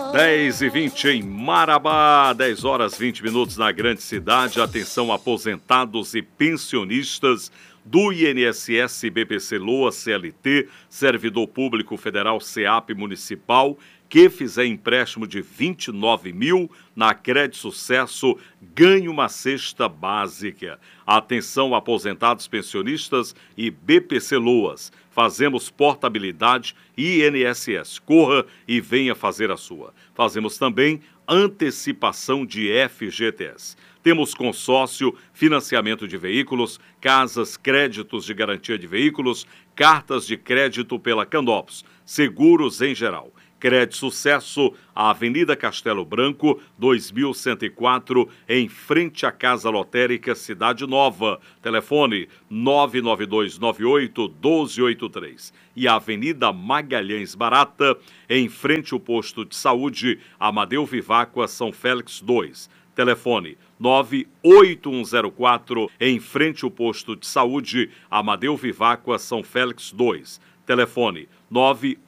10h20 em Marabá, 10 horas 20 minutos na grande cidade. Atenção, aposentados e pensionistas do INSS, BPC Loa, CLT, Servidor Público Federal, SEAP Municipal, que fizer empréstimo de 29 mil na Crédito Sucesso, ganhe uma cesta básica. Atenção, aposentados, pensionistas e BPC Loas. Fazemos portabilidade INSS. Corra e venha fazer a sua. Fazemos também antecipação de FGTS. Temos consórcio, financiamento de veículos, casas, créditos de garantia de veículos, cartas de crédito pela Canopus, seguros em geral. Crédito Sucesso, a Avenida Castelo Branco, 2104, em frente à Casa Lotérica Cidade Nova. Telefone 99298-1283. E a Avenida Magalhães Barata, em frente ao posto de saúde Amadeu Viváqua, São Félix 2. Telefone 98104, em frente ao posto de saúde Amadeu Viváqua, São Félix 2. Telefone